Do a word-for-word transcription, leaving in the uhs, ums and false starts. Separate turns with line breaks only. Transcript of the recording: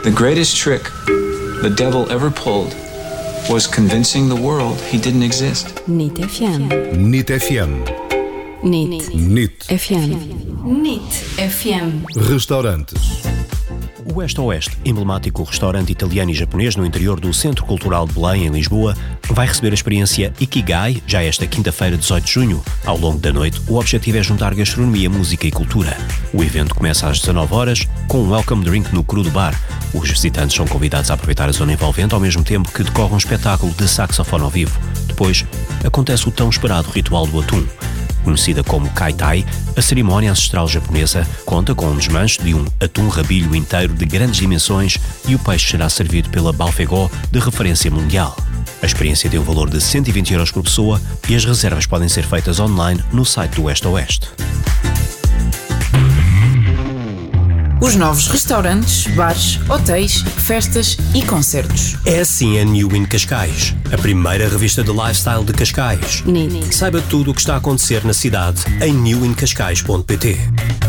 The greatest trick the devil ever pulled was convincing the world he didn't exist.
N I T F M.
N I T F M.
N I T.
N I T.
F M. N I T F M.
Restaurantes.
O West Oeste, emblemático restaurante italiano e japonês no interior do Centro Cultural de Belém, em Lisboa, vai receber a experiência Ikigai já esta quinta-feira, dezoito de junho. Ao longo da noite, o objetivo é juntar gastronomia, música e cultura. O evento começa às dezanove horas, com um welcome drink no Cru do Bar. Os visitantes são convidados a aproveitar a zona envolvente ao mesmo tempo que decorre um espetáculo de saxofone ao vivo. Depois, acontece o tão esperado ritual do atum. Conhecida como Kai Tai, a cerimónia ancestral japonesa conta com um desmanche de um atum rabilho inteiro de grandes dimensões e o peixe será servido pela Balfegó, de referência mundial. A experiência tem um valor de cento e vinte euros por pessoa e as reservas podem ser feitas online no site do West Oeste.
Os novos restaurantes, bares, hotéis, festas e concertos.
É assim a New in Cascais, a primeira revista de lifestyle de Cascais.
N I T.
Saiba tudo o que está a acontecer na cidade em new in cascais ponto pt.